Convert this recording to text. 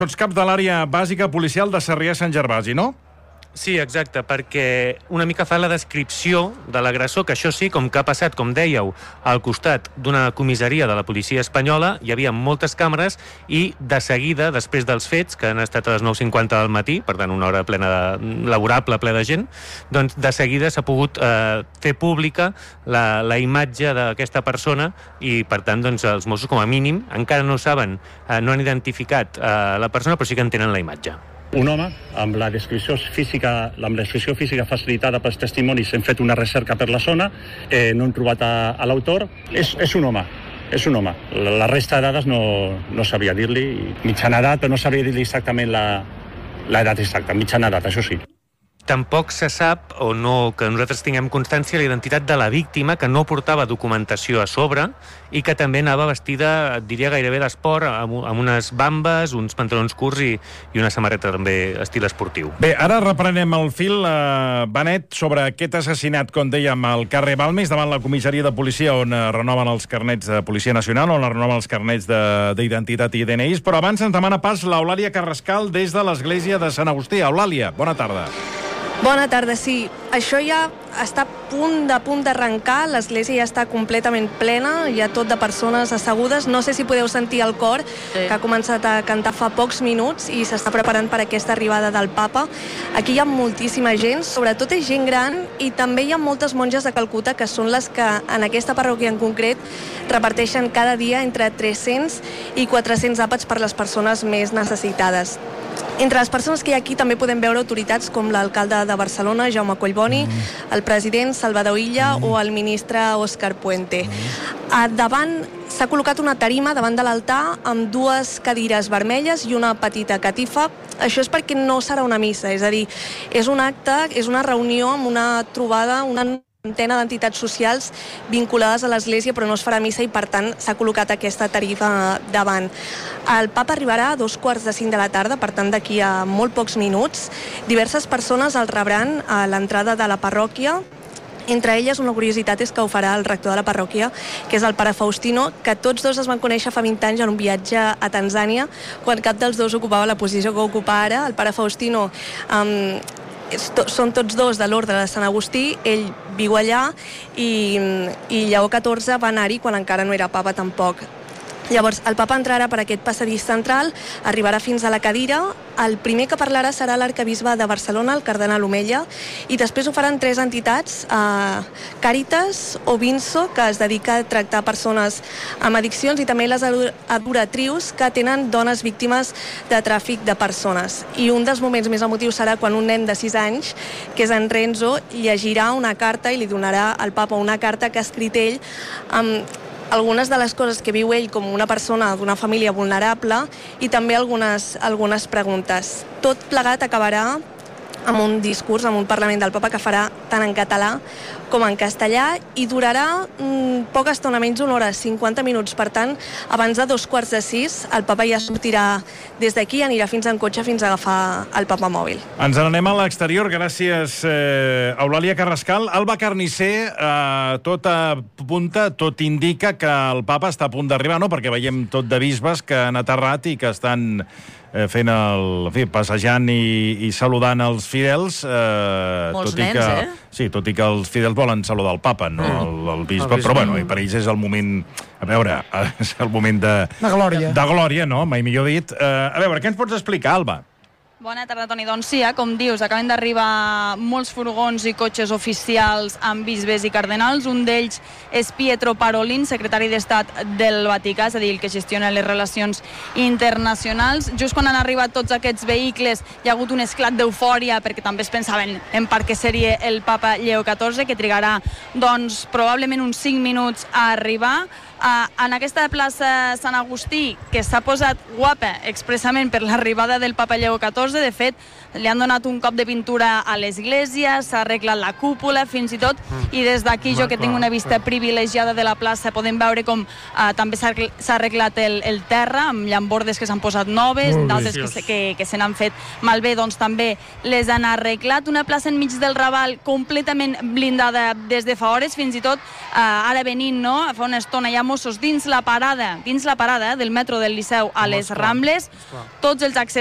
Tots caps de l'àrea bàsica policial de Sarrià-Sant Gervasi, no? Sí, exacte, perquè una mica fa la descripció de l'agressor, que això sí, com que ha passat, com dèieu, al costat d'una comissaria de la policia espanyola, hi havia moltes càmeres i de seguida, després dels fets, que han estat a les 9:50 del matí, per tant una hora plena laborable, ple de gent, doncs de seguida s'ha pogut fer pública la imatge d'aquesta persona i, per tant, doncs, els Mossos, com a mínim, encara no saben, no han identificat la persona, però sí que en tenen la imatge. Un home amb la descripció física facilitada pels testimonis. Hem fet una recerca per la zona, no hem trobat a l'autor. És un home. La resta de dades no sabia dir-li. Mitjana edat, però no sabia dir-li exactament l'edat exacta. Mitjana edat, això sí. Tampoc se sap, o no que nosaltres tinguem constància, la identitat de la víctima, que no portava documentació a sobre i que també anava vestida, diria gairebé d'esport, amb unes bambes, uns pantalons curts i una samarreta també estil esportiu. Bé, ara reprenem el fil, Benet, sobre aquest assassinat, com dèiem, al carrer Balmes, davant la comissaria de policia, on renoven els carnets de Policia Nacional, on renoven els carnets d'identitat i DNIs, però abans ens demana pas l'Eulàlia Carrascal des de l'església de Sant Agustí. Eulàlia, bona tarda. Bona tarda, sí. Això ja està a punt d'arrencar, l'església ja està completament plena, hi ha tot de persones assegudes. No sé si podeu sentir el cor, que ha començat a cantar fa pocs minuts i s'està preparant per aquesta arribada del papa. Aquí hi ha moltíssima gent, sobretot és gent gran, i també hi ha moltes monges de Calcuta, que són les que en aquesta parròquia en concret reparteixen cada dia entre 300 i 400 àpats per les persones més necessitades. Entre les persones que hi ha aquí també podem veure autoritats com l'alcalde de Barcelona, Jaume Collboni, el president Salvador Illa o el ministre Òscar Puente. Davant s'ha col·locat una tarima davant de l'altar amb 2 cadires vermelles i una petita catifa. Això és perquè no serà una missa, és a dir, és un acte, és una reunió amb una trobada, una centena d'entitats socials vinculades a l'Església, però no es farà missa i, per tant, s'ha col·locat aquesta tarifa davant. El papa arribarà a 5:15 de la tarda, per tant, d'aquí a molt pocs minuts. Diverses persones el rebran a l'entrada de la parròquia. Entre elles, una curiositat és que ho farà el rector de la parròquia, que és el pare Faustino, que tots dos es van conèixer fa 20 anys en un viatge a Tanzània, quan cap dels dos ocupava la posició que ocupa ara. El pare Faustino són tots dos de l'ordre de Sant Agustí, ell viu allà i Lleó XIV va anar-hi quan encara no era papa tampoc. Llavors, el papa entrarà per aquest passadís central, arribarà fins a la cadira. El primer que parlarà serà l'arquebisbe de Barcelona, el cardenal Omella, i després ho faran 3 entitats, Càritas o Vinso, que es dedica a tractar persones amb addiccions, i també les adoratrius, que tenen dones víctimes de tràfic de persones. I un dels moments més emotius serà quan un nen de 6 anys, que és en Renzo, llegirà una carta i li donarà al papa una carta que ha escrit ell amb algunes de les coses que viu ell com una persona d'una família vulnerable i també algunes preguntes. Tot plegat acabarà amb un discurs, amb un Parlament del Papa que farà tant en català com en castellà i durarà poca estona, menys d'una hora, 50 minuts. Per tant, abans de 5:15, el Papa ja sortirà des d'aquí i anirà fins en cotxe fins a agafar el Papa mòbil. Ens n'anem a l'exterior. Gràcies, Eulàlia Carrascal. Alba Carnicer, tot apunta, tot indica que el Papa està a punt d'arribar, no? Perquè veiem tot de bisbes que han aterrat i que estan passejant i saludant els fidels. Molts nens, Sí, tot i que els fidels volen saludar el papa, no el bisbe, però bueno, per ells és el moment, a veure, és el moment de glòria, no? Mai millor dit. A veure, què ens pots explicar, Alba? Bona tarda, Toni. Doncs sí, com dius, acaben d'arribar molts furgons i cotxes oficials amb bisbes i cardenals. Un d'ells és Pietro Parolin, secretari d'Estat del Vaticà, és a dir, el que gestiona les relacions internacionals. Just quan han arribat tots aquests vehicles hi ha hagut un esclat d'eufòria perquè també es pensaven en per què seria el papa Lleó XIV, que trigarà doncs probablement uns 5 minuts a arribar. En aquesta plaça Sant Agustí, que s'ha posat guapa expressament per l'arribada del papa Lleó XIV, de fet, li han donat un cop de pintura a l'església, s'ha arreglat la cúpula, fins i tot, i des d'aquí, jo que tinc una vista privilegiada de la plaça, podem veure com també s'ha arreglat el terra, amb llambordes que s'han posat noves, d'altres que se n'han fet malbé, doncs també les han arreglat. Una plaça enmig del Raval completament blindada des de fa hores, fins i tot ara venint, no? Fa una estona hi ha Mossos dins la parada del metro del Liceu a les Rambles. Tots els accessos